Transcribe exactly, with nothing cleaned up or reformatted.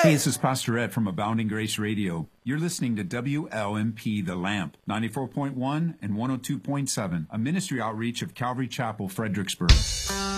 Hey, this is Pastor Ed from Abounding Grace Radio. You're listening to W L M P The Lamp, ninety-four point one and one oh two point seven, a ministry outreach of Calvary Chapel, Fredericksburg.